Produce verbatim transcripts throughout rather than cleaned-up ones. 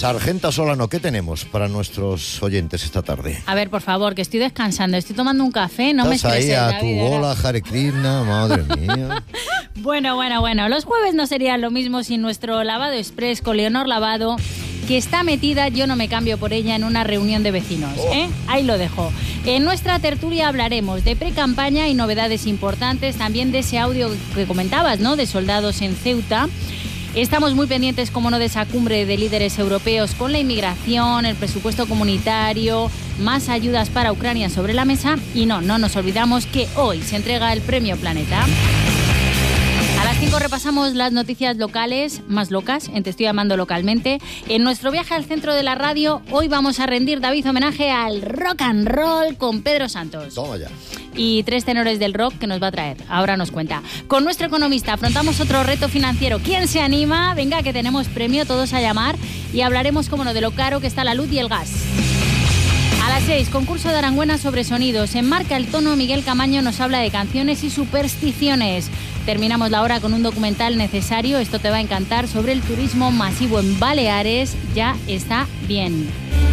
Sargenta Solano, ¿qué tenemos para nuestros oyentes esta tarde? A ver, por favor, que estoy descansando, estoy tomando un café, no me Estás estreses, ahí a tu David, bola, Hare Krishna, madre mía. Bueno, bueno, bueno, los jueves no serían lo mismo sin nuestro lavado express con Leonor Lavado, que está metida, yo no me cambio por ella, en una reunión de vecinos, ¿eh? Ahí lo dejo. En nuestra tertulia hablaremos de pre-campaña y novedades importantes, también de ese audio que comentabas, ¿no?, de soldados en Ceuta. Estamos muy pendientes, como no, de esa cumbre de líderes europeos con la inmigración, el presupuesto comunitario, más ayudas para Ucrania sobre la mesa. Y no, no nos olvidamos que hoy se entrega el Premio Planeta. A las cinco repasamos las noticias locales, más locas, en Te Estoy Llamando Localmente. En nuestro viaje al centro de la radio, hoy vamos a rendir, David, homenaje al rock and roll con Pedro Santos. Toma ya. Y tres tenores del rock que nos va a traer. Ahora nos cuenta. Con nuestro economista afrontamos otro reto financiero. ¿Quién se anima? Venga, que tenemos premio, todos a llamar. Y hablaremos, como no, de lo caro que está la luz y el gas. A las seis, concurso de Arangüena sobre sonidos. En Marca el Tono, Miguel Camaño nos habla de canciones y supersticiones. Terminamos la hora con un documental necesario, esto te va a encantar, sobre el turismo masivo en Baleares. Ya está bien.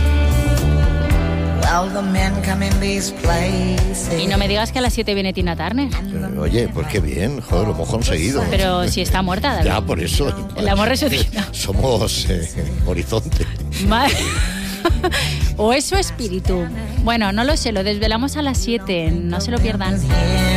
Y no me digas que a las siete viene Tina Turner. Pero, oye, pues qué bien, joder, lo hemos conseguido. Pero si está muerta, David. Ya, por eso. La hemos resucitado. Somos eh, Horizonte. Vale. O es su espíritu. Bueno, no lo sé, lo desvelamos a las siete, no se lo pierdan.